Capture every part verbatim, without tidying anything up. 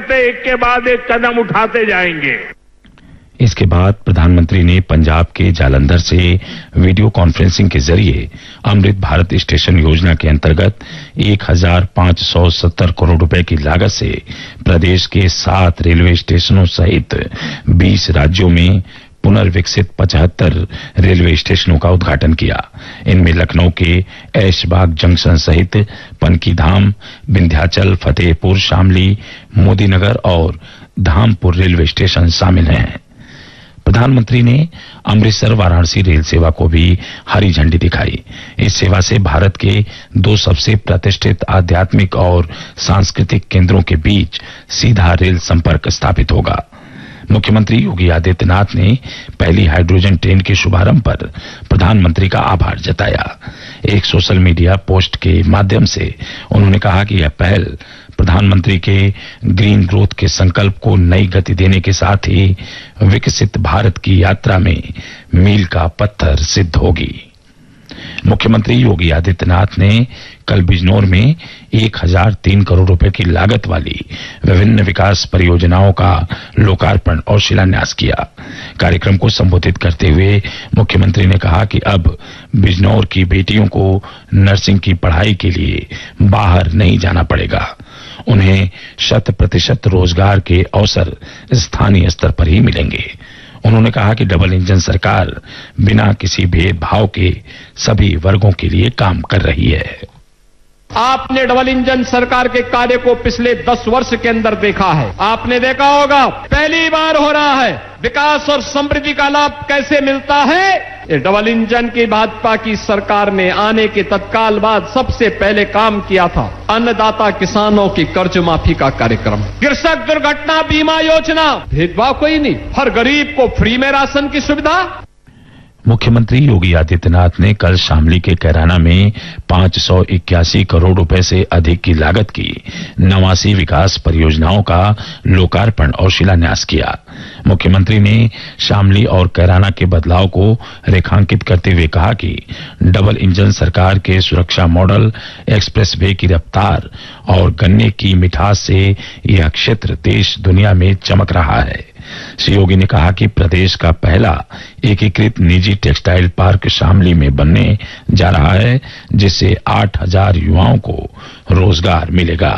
करते एक के बाद एक कदम उठाते जाएंगे। इसके बाद प्रधानमंत्री ने पंजाब के जालंधर से वीडियो कॉन्फ्रेंसिंग के जरिए अमृत भारत स्टेशन योजना के अंतर्गत एक हजार पांच सौ सत्तर करोड़ रुपए की लागत से प्रदेश के सात रेलवे स्टेशनों सहित बीस राज्यों में पुनर्विकसित पचहत्तर रेलवे स्टेशनों का उद्घाटन किया। इनमें लखनऊ के ऐशबाग जंक्शन सहित पनकीधाम, विंध्याचल, फतेहपुर, शामली, मोदीनगर और धामपुर रेलवे स्टेशन शामिल हैं। प्रधानमंत्री ने अमृतसर वाराणसी रेल सेवा को भी हरी झंडी दिखाई। इस सेवा से भारत के दो सबसे प्रतिष्ठित आध्यात्मिक और सांस्कृतिक केंद्रों के बीच सीधा रेल संपर्क स्थापित होगा। मुख्यमंत्री योगी आदित्यनाथ ने पहली हाइड्रोजन ट्रेन के शुभारंभ पर प्रधानमंत्री का आभार जताया। एक सोशल मीडिया पोस्ट के माध्यम से उन्होंने कहा कि यह पहल प्रधानमंत्री के ग्रीन ग्रोथ के संकल्प को नई गति देने के साथ ही विकसित भारत की यात्रा में मील का पत्थर सिद्ध होगी। मुख्यमंत्री योगी आदित्यनाथ ने कल बिजनौर में एक हजार तीन करोड़ रुपए की लागत वाली विभिन्न विकास परियोजनाओं का लोकार्पण और शिलान्यास किया। कार्यक्रम को संबोधित करते हुए मुख्यमंत्री ने कहा कि अब बिजनौर की बेटियों को नर्सिंग की पढ़ाई के लिए बाहर नहीं जाना पड़ेगा। उन्हें शत प्रतिशत रोजगार के अवसर स्थानीय स्तर पर ही मिलेंगे। उन्होंने कहा कि डबल इंजन सरकार बिना किसी भेदभाव के सभी वर्गों के लिए काम कर रही है। आपने डबल इंजन सरकार के कार्य को पिछले दस वर्ष के अंदर देखा है। आपने देखा होगा पहली बार हो रहा है। विकास और समृद्धि का लाभ कैसे मिलता है? ये डबल इंजन की भाजपा की सरकार ने आने के तत्काल बाद सबसे पहले काम किया था अन्नदाता किसानों की कर्ज माफी का कार्यक्रम, कृषक दुर्घटना बीमा योजना, भेदभाव कोई नहीं, हर गरीब को फ्री में राशन की सुविधा। मुख्यमंत्री योगी आदित्यनाथ ने कल शामली के कैराना में पांच सौ इक्यासी करोड़ रुपए से अधिक की लागत की नवासी विकास परियोजनाओं का लोकार्पण और शिलान्यास किया। मुख्यमंत्री ने शामली और कैराना के बदलाव को रेखांकित करते हुए कहा कि डबल इंजन सरकार के सुरक्षा मॉडल, एक्सप्रेसवे की रफ्तार और गन्ने की मिठास से यह क्षेत्र देश दुनिया में चमक रहा है। श्री योगी ने कहा कि प्रदेश का पहला एकीकृत निजी टेक्सटाइल पार्क शामली में बनने जा रहा है, जिससे आठ हजार युवाओं को रोजगार मिलेगा।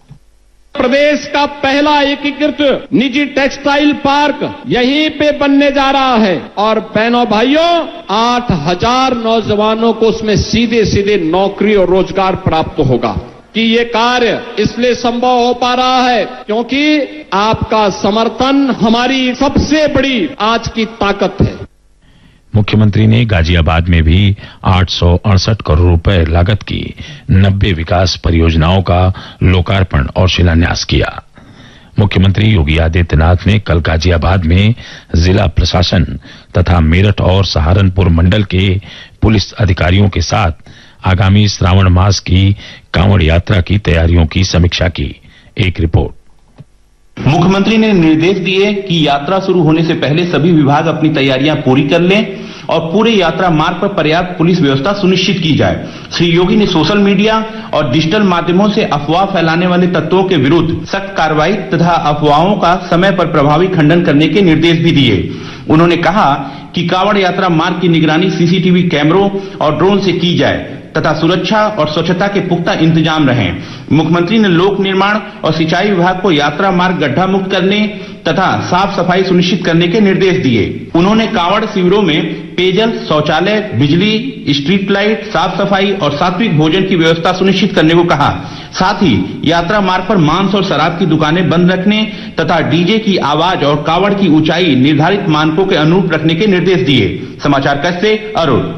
प्रदेश का पहला एकीकृत निजी टेक्सटाइल पार्क यहीं पे बनने जा रहा है और बहनों भाइयों आठ हजार नौजवानों को उसमें सीधे सीधे नौकरी और रोजगार प्राप्त होगा। कि ये कार्य इसलिए संभव हो पा रहा है क्योंकि आपका समर्थन हमारी सबसे बड़ी आज की ताकत है। मुख्यमंत्री ने गाजियाबाद में भी आठ सौ अड़सठ करोड़ रुपए लागत की नब्बे विकास परियोजनाओं का लोकार्पण और शिलान्यास किया। मुख्यमंत्री योगी आदित्यनाथ ने कल गाजियाबाद में जिला प्रशासन तथा मेरठ और सहारनपुर मंडल के पुलिस अधिकारियों के साथ आगामी श्रावण मास की कांवड़ यात्रा की तैयारियों की समीक्षा की। एक रिपोर्ट। मुख्यमंत्री ने निर्देश दिए कि यात्रा शुरू होने से पहले सभी विभाग अपनी तैयारियां पूरी कर लें और पूरे यात्रा मार्ग पर पर्याप्त पुलिस व्यवस्था सुनिश्चित की जाए। श्री योगी ने सोशल मीडिया और डिजिटल माध्यमों से अफवाह फैलाने वाले तत्वों के विरुद्ध सख्त कार्रवाई तथा अफवाहों का समय पर प्रभावी खंडन करने के निर्देश भी दिए। उन्होंने कहा कि कांवड़ यात्रा मार्ग की निगरानी सीसीटीवी कैमरों और ड्रोन से की जाए तथा सुरक्षा और स्वच्छता के पुख्ता इंतजाम रहें। मुख्यमंत्री ने लोक निर्माण और सिंचाई विभाग को यात्रा मार्ग गड्ढा मुक्त करने तथा साफ सफाई सुनिश्चित करने के निर्देश दिए। उन्होंने कांवड़ शिविरों में पेयजल, शौचालय, बिजली, स्ट्रीट लाइट, साफ सफाई और सात्विक भोजन की व्यवस्था सुनिश्चित करने को कहा। साथ ही यात्रा मार्ग पर मांस और शराब की दुकानें बंद रखने तथा डीजे की आवाज और कांवड़ की ऊंचाई निर्धारित मानकों के अनुरूप रखने के निर्देश दिए। समाचार कक्ष से अरुण।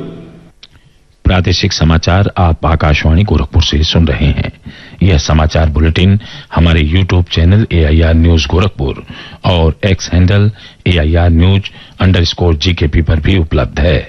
प्रादेशिक समाचार आप आकाशवाणी गोरखपुर से सुन रहे हैं। यह समाचार बुलेटिन हमारे YouTube channel AIR news Gorakhpur और x handle AIR news underscore GKP पर भी उपलब्ध है।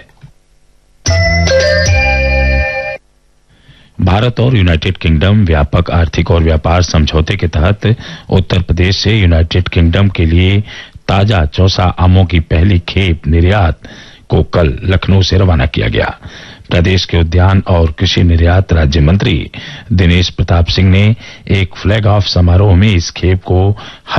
भारत और यूनाइटेड किंगडम व्यापक आर्थिक और व्यापार समझौते के तहत उत्तर प्रदेश से यूनाइटेड किंगडम के लिए ताजा चौसा आमों की पहली खेप निर्यात को कल लखनऊ से रवाना किया गया। प्रदेश के उद्यान और कृषि निर्यात राज्य मंत्री दिनेश प्रताप सिंह ने एक फ्लैग ऑफ समारोह में इस खेप को